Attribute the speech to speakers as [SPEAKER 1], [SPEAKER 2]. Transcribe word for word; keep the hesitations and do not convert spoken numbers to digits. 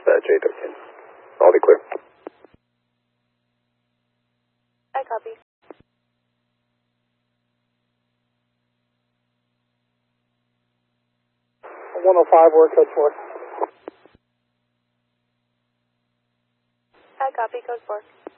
[SPEAKER 1] dispatch, eight thirteen. All be clear.
[SPEAKER 2] I copy.
[SPEAKER 3] one oh five, word code four.
[SPEAKER 2] I copy, code four.